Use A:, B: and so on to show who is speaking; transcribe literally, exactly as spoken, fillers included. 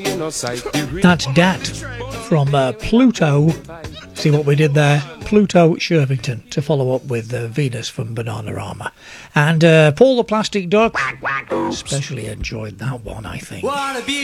A: That's Dat from uh, Pluto. See what we did there? Pluto Shervington to follow up with uh, Venus from Bananarama. And uh, Paul the Plastic Duck especially enjoyed that one, I think.